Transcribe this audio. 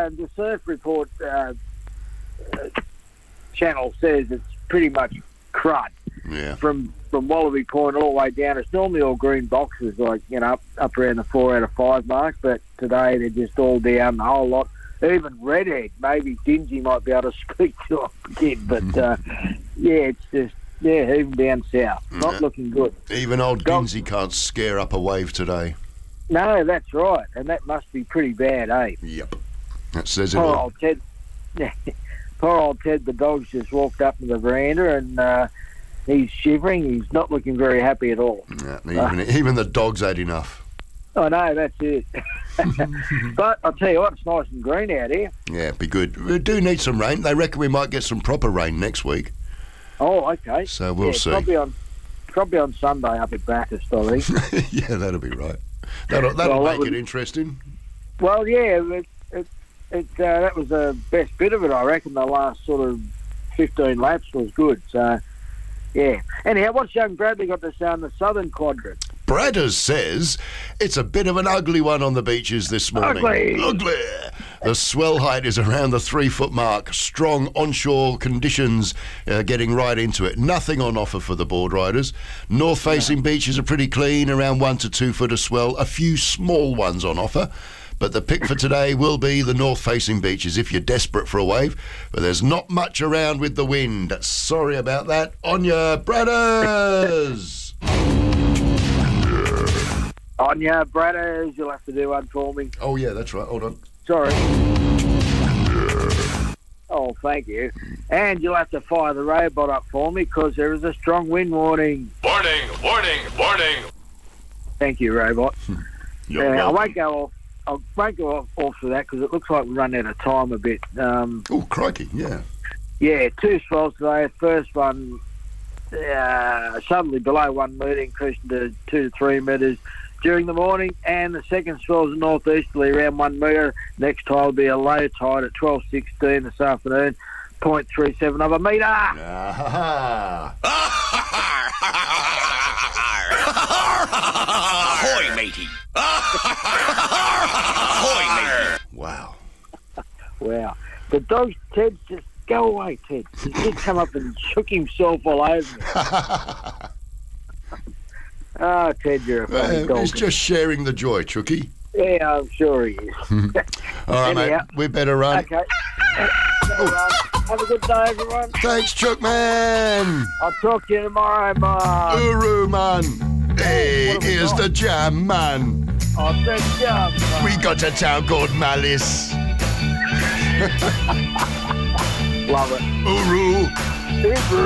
the surf report channel says it's pretty much crud. Yeah. From Wallaby Point all the way down. It's normally all green boxes, like, up around the 4 out of 5 mark, but today they're just all down the whole lot. Even Redhead, maybe Dingy might be able to speak to again, but it's just, even down south. Not looking good. Even old Dinsey can't scare up a wave today. No, that's right, and that must be pretty bad, eh? Yep. That says it Poor all. old Ted. Poor old Ted, the dog's just walked up to the veranda and he's shivering. He's not looking very happy at all. Yeah, even the dog's had enough. I know, that's it. But I'll tell you what, it's nice and green out here. Yeah, be good. We do need some rain. They reckon we might get some proper rain next week. Oh, okay. So we'll see. Probably on Sunday up at Bathurst, I think. Yeah, that'll be right. That'll make it interesting. Well, yeah, that was the best bit of it, I reckon. The last sort of 15 laps was good. So, yeah. Anyhow, what's young Bradley got to say on the southern quadrant? Bradders says it's a bit of an ugly one on the beaches this morning. Ugly. The swell height is around the 3-foot mark. Strong onshore conditions getting right into it. Nothing on offer for the board riders. North-facing beaches are pretty clean, around 1 to 2 foot of swell. A few small ones on offer. But the pick for today will be the north-facing beaches if you're desperate for a wave. But there's not much around with the wind. Sorry about that. On your Bradders! On your Bradders, you'll have to do one for me. Oh, yeah, that's right. Hold on. Sorry. Oh, thank you. And you'll have to fire the robot up for me because there is a strong wind warning. Warning, warning, warning. Thank you, robot. You're I won't go off for that because it looks like we're running out of time a bit. Oh, crikey, yeah. Yeah, 2 swells today. First one suddenly below 1 metre, increasing to 2 to 3 metres during the morning, and the second swell is northeasterly around 1 metre. Next tide will be a low tide at 12:16 this afternoon, 0.37 of a metre. Ahoy, matey. Ahoy, matey. Wow. Wow. The dog's Ted, just go away, Ted. He did come up and shook himself all over me. Oh, Ted, you're a funny dog. He's just sharing the joy, Chucky. Yeah, I'm sure he is. All right, Anyhow. mate. We better run. Okay. Have a good day, everyone. Thanks, Chuck, man. I'll talk to you tomorrow, bye. Uru, man. Hey, here's the jam, man. I'll send you up, bye. We got a town called Malice. Love it. Uru. Uru.